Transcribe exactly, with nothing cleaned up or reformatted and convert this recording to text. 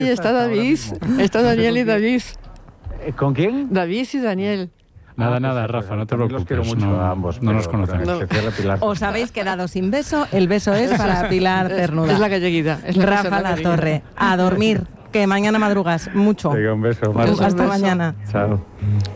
Y está David, está Daniel y David. ¿Con quién? David y Daniel. Nada, nada, Rafa, no te preocupes. Los quiero mucho no, a ambos. no nos conocemos. No. Os habéis quedado sin beso, el beso es para Pilar Cernuda. Es la galleguita. Es la Rafa La Torre, a dormir, que mañana madrugas mucho. Venga, un beso. Hasta Un beso. mañana. Chao.